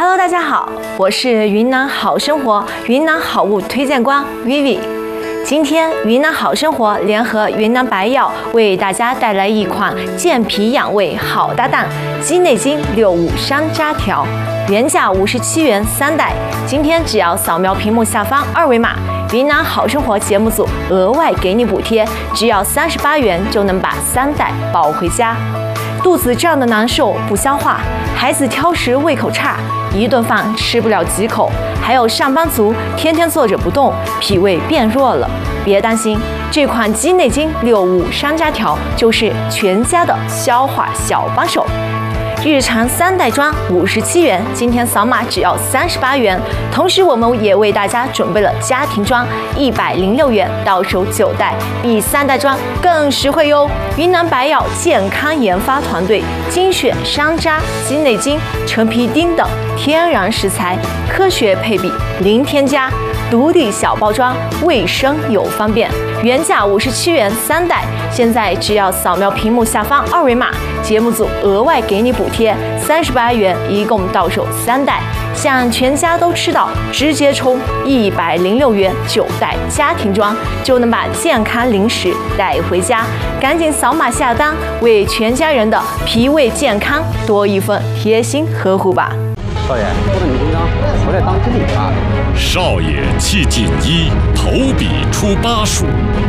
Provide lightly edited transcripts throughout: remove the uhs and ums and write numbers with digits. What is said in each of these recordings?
Hello， 大家好，我是云南好生活云南好物推荐官 Vivi。今天云南好生活联合云南白药为大家带来一款健脾养胃好搭档——鸡内金65山楂条，原价57元3袋，今天只要扫描屏幕下方二维码，云南好生活节目组额外给你补贴，只要38元就能把3袋抱回家。肚子胀得难受不消化，孩子挑食胃口差，一顿饭吃不了几口，还有上班族天天坐着不动，脾胃变弱了。别担心，这款鸡内金65山楂条就是全家的消化小帮手。日常3袋装57元，今天扫码只要38元。同时，我们也为大家准备了家庭装106元，到手9袋，比3袋装更实惠哟。云南白药健康研发团队精选山楂、鸡内金、陈皮丁等天然食材，科学配比，零添加，独立小包装，卫生又方便。原价57元3袋，现在只要扫描屏幕下方二维码，节目组额外给你补贴38元，一共到手3袋，想全家都吃到，直接冲106元9袋家庭装，就能把健康零食带回家。赶紧扫码下单，为全家人的脾胃健康多一份贴心呵护吧。 少爷，我的女徽章回来当经理吧。 少爷气锦衣，投笔出巴蜀。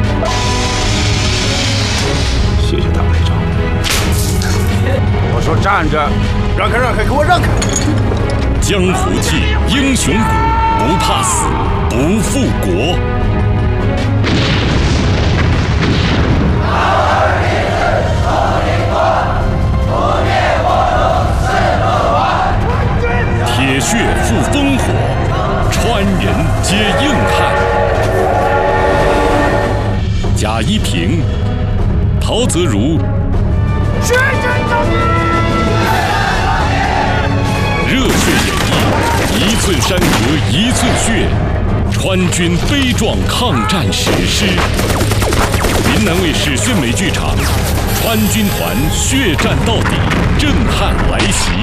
谢谢大排长。我说站着，让开让开，给我让开！ 江湖气，英雄骨，不怕死，不负国。铁血赴烽火，川人皆硬汉。贾一平、陶泽如，热血演绎，1寸山河1寸血，川军悲壮抗战史诗。云南卫视宣美剧场，川军团血战到底，震撼来袭。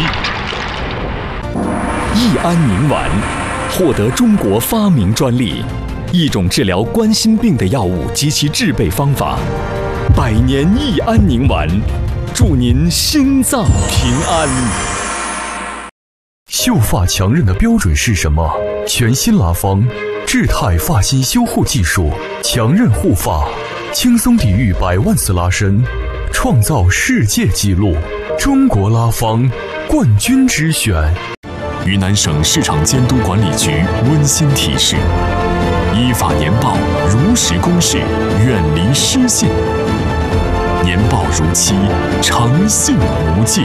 益安宁丸获得中国发明专利，一种治疗冠心病的药物及其制备方法。百年益安宁丸，祝您心脏平安。秀发强韧的标准是什么？全新拉芳智泰发型修护技术，强韧护发，轻松抵御100万次拉伸，创造世界纪录。中国拉芳冠军之选。 云南省市场监督管理局温馨提示：依法年报，如实公示，远离失信。年报如期，诚信无界。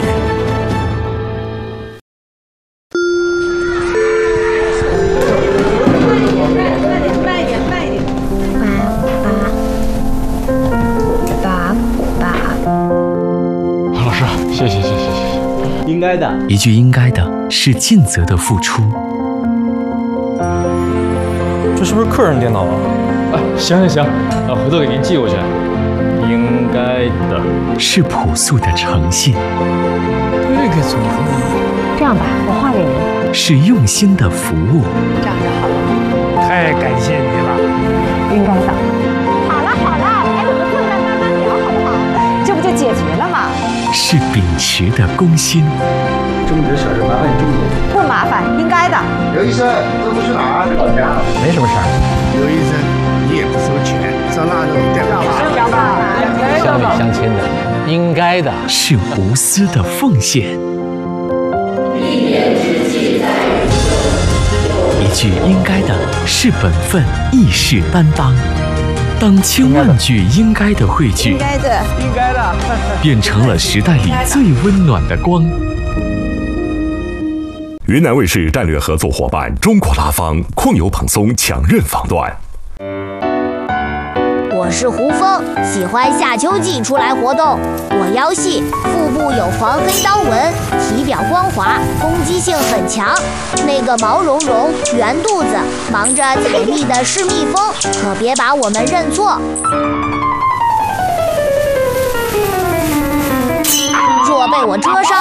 慢一点。 老师，谢谢。 应该的， 一句应该的是尽责的付出。 这是不是客人电脑啊？ 行，回头给您寄过去。应该的是朴素的诚信。 这个组合， 这样吧，我画给您。 是用心的服务。 这样就好了。 太感谢你了。 应该的。好了，还怎么坐着慢慢聊好不好？这不就解决了吗？ 是秉持的公心。 争执小事麻烦中国。 不麻烦，应该的。 刘医生，这不去哪儿？老家。 没什么事儿。 刘医生，你也不收钱，上那种电话。 乡里乡亲的，应该的是无私的奉献。一句应该的是本分，义士担当。当千万句应该的汇聚， 应该的， 变成了时代里最温暖的光。 云南卫视战略合作伙伴中国拉芳控油蓬松强韧防断。 我是胡峰，喜欢夏秋季出来活动。我腰细，腹部有黄黑刀纹，体表光滑，攻击性很强。那个毛茸茸、圆肚子、忙着采蜜的是蜜蜂，可别把我们认错。若被我蛰伤，